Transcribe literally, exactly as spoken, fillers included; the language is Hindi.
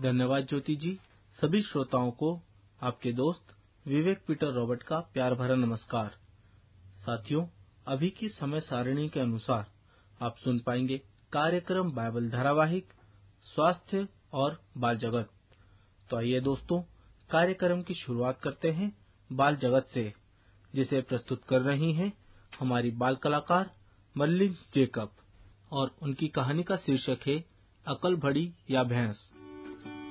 धन्यवाद ज्योति जी। सभी श्रोताओं को आपके दोस्त विवेक पीटर रॉबर्ट का प्यार भरा नमस्कार। साथियों, अभी की समय सारिणी के अनुसार आप सुन पाएंगे कार्यक्रम बाइबल धारावाहिक स्वास्थ्य और बाल जगत। तो आइए दोस्तों, कार्यक्रम की शुरुआत करते हैं बाल जगत से, जिसे प्रस्तुत कर रही हैं हमारी बाल कलाकार मर्लिन जेकब, और उनकी कहानी का शीर्षक है अकल भड़ी या भैंस।